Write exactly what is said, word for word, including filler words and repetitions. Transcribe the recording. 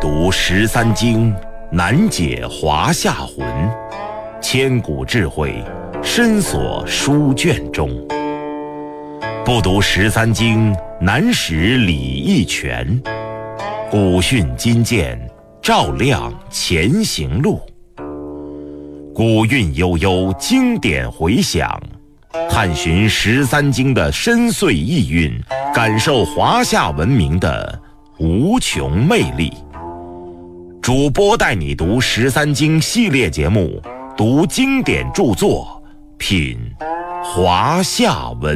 读十三经，难解华夏魂。千古智慧，深锁书卷中。不读十三经，难识礼义权。古训今鉴，照亮前行路。古韵悠悠，经典回响，探寻十三经的深邃意蕴，感受华夏文明的无穷魅力。主播带你读十三经系列节目，读经典著作，品华夏文